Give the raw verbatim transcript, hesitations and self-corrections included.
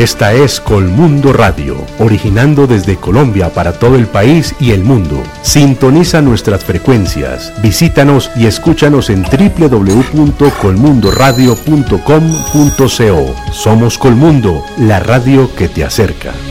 Esta es Colmundo Radio, originando desde Colombia para todo el país y el mundo. Sintoniza nuestras frecuencias, visítanos y escúchanos en doble u doble u doble u punto colmundo radio punto com punto co. Somos Colmundo, la radio que te acerca.